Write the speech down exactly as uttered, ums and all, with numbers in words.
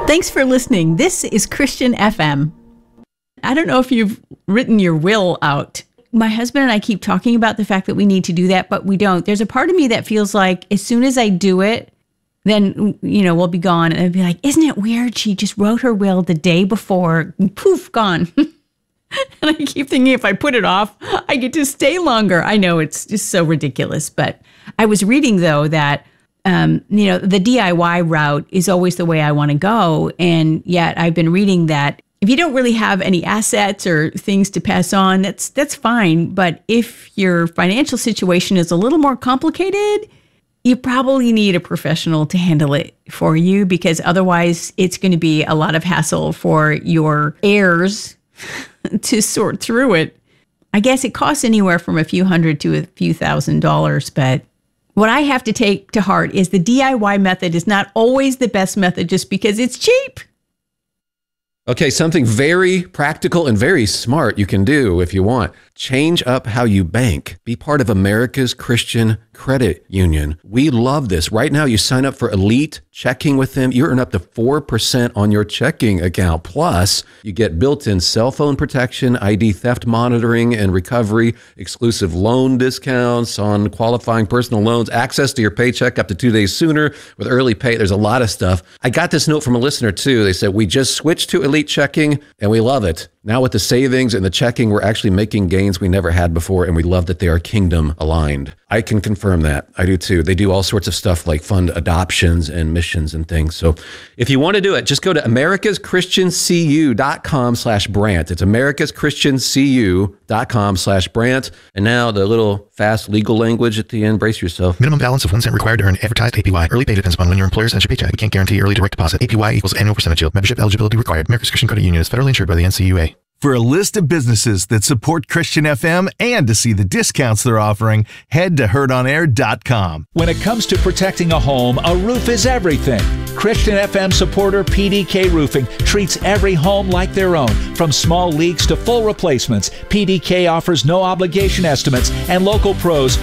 Thanks for listening. This is Christian F M. I don't know if you've written your will out. My husband and I keep talking about the fact that we need to do that, but we don't. There's a part of me that feels like as soon as I do it, then, you know, we'll be gone. And I'd be like, isn't it weird? She just wrote her will the day before, and poof, gone. And I keep thinking if I put it off, I get to stay longer. I know it's just so ridiculous. But I was reading, though, that, um, you know, the D I Y route is always the way I want to go. And yet I've been reading that if you don't really have any assets or things to pass on, that's that's fine. But if your financial situation is a little more complicated, you probably need a professional to handle it for you, because otherwise it's going to be a lot of hassle for your heirs to sort through it. I guess it costs anywhere from a few hundred to a few thousand dollars, but what I have to take to heart is the D I Y method is not always the best method just because it's cheap. Okay, something very practical and very smart you can do if you want. Change up how you bank. Be part of America's Christian Credit Union. We love this. Right now, you sign up for Elite Checking with them. You earn up to four percent on your checking account. Plus, you get built-in cell phone protection, I D theft monitoring and recovery, exclusive loan discounts on qualifying personal loans, access to your paycheck up to two days sooner with early pay. There's a lot of stuff. I got this note from a listener, too. They said, we just switched to Elite Checking, and we love it. Now with the savings and the checking, we're actually making gains we never had before, and we love that they are kingdom aligned. I can confirm that. I do too. They do all sorts of stuff like fund adoptions and missions and things. So if you want to do it, just go to americaschristiancu.com slash Brant. It's americaschristiancu.com slash Brant. And now the little fast legal language at the end. Brace yourself. Minimum balance of one cent required to earn advertised A P Y. Early pay depends upon when your employer sends your paycheck. We can't guarantee early direct deposit. A P Y equals annual percentage yield. Membership eligibility required. America's Christian Credit Union is federally insured by the N C U A. For a list of businesses that support Christian F M and to see the discounts they're offering, head to heard on air dot com. When it comes to protecting a home, a roof is everything. Christian F M supporter P D K Roofing treats every home like their own. From small leaks to full replacements, P D K offers no obligation estimates, and local pros